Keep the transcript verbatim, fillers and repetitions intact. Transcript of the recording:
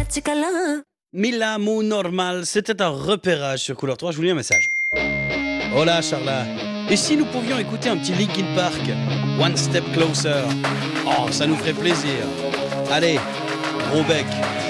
Mila Mou Normal, c'était un repérage sur Couleur trois, je vous lis un message. Hola Charla, et si nous pouvions écouter un petit Linkin Park, One Step Closer? Oh, ça nous ferait plaisir. Allez, gros bec.